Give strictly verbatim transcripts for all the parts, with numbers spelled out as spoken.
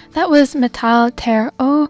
That was Metal Ter O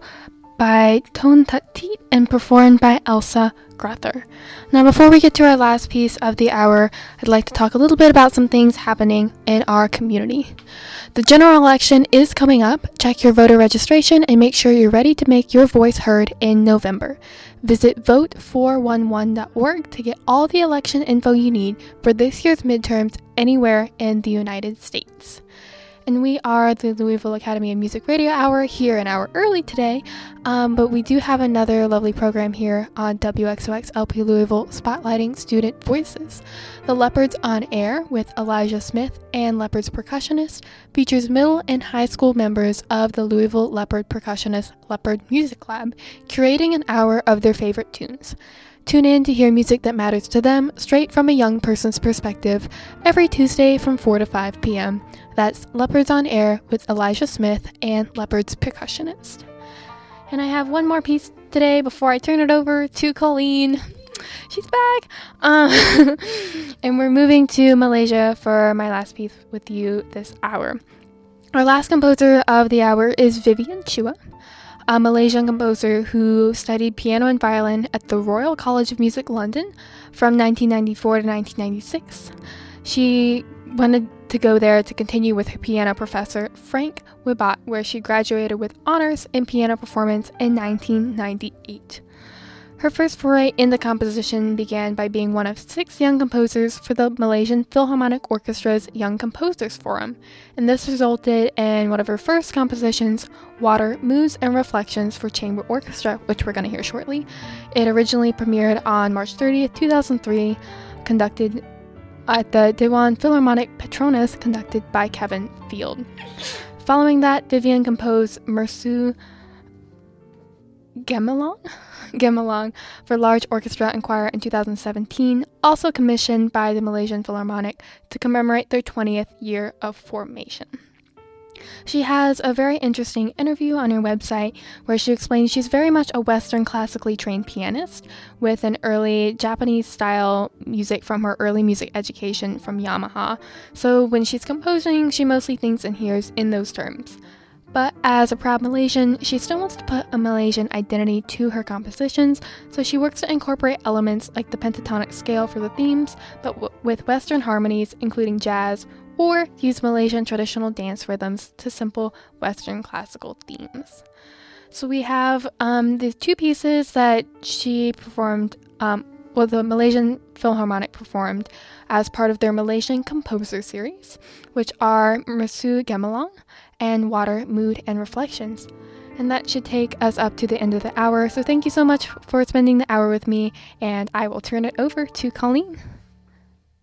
by Tone Tatit and performed by Elsa Grother. Now, before we get to our last piece of the hour, I'd like to talk a little bit about some things happening in our community. The general election is coming up. Check your voter registration and make sure you're ready to make your voice heard in November. Visit vote four one one dot org to get all the election info you need for this year's midterms anywhere in the United States. And we are the Louisville Academy of Music Radio Hour here an hour early today, um, but we do have another lovely program here on W X O X L P Louisville spotlighting student voices. The Leopards on Air with Elijah Smith and Leopards Percussionist features middle and high school members of the Louisville Leopard Percussionist Leopard Music Lab, curating an hour of their favorite tunes. Tune in to hear music that matters to them straight from a young person's perspective every Tuesday from four to five p.m. That's Leopards on Air with Elijah Smith and Leopards Percussionist. And I have one more piece today before I turn it over to Colleen. She's back! Um, and we're moving to Malaysia for my last piece with you this hour. Our last composer of the hour is Vivian Chua, a Malaysian composer who studied piano and violin at the Royal College of Music London from nineteen ninety-four to nineteen ninety-six. She wanted to go there to continue with her piano professor, Frank Wibat, where she graduated with honors in piano performance in nineteen ninety-eight. Her first foray into composition began by being one of six young composers for the Malaysian Philharmonic Orchestra's Young Composers Forum, and this resulted in one of her first compositions, Water, Moods, and Reflections for Chamber Orchestra, which we're going to hear shortly. It originally premiered on March thirtieth, two thousand three, conducted at the Dewan Philharmonic Petronas, conducted by Kevin Field. Following that, Vivian composed Mersu Gemalong? Gemalong for large orchestra and choir in two thousand seventeen, also commissioned by the Malaysian Philharmonic to commemorate their twentieth year of formation. She has a very interesting interview on her website where she explains she's very much a Western classically trained pianist with an early Japanese-style music from her early music education from Yamaha. So when she's composing, she mostly thinks and hears in those terms. But as a proud Malaysian, she still wants to put a Malaysian identity to her compositions, so she works to incorporate elements like the pentatonic scale for the themes, but w- with Western harmonies, including jazz, or use Malaysian traditional dance rhythms to simple Western classical themes. So we have um, the two pieces that she performed, um, well, the Malaysian Philharmonic performed as part of their Malaysian Composer Series, which are Mersu Gemalong and Water, Mood, and Reflections. And that should take us up to the end of the hour. So thank you so much for spending the hour with me, and I will turn it over to Colleen.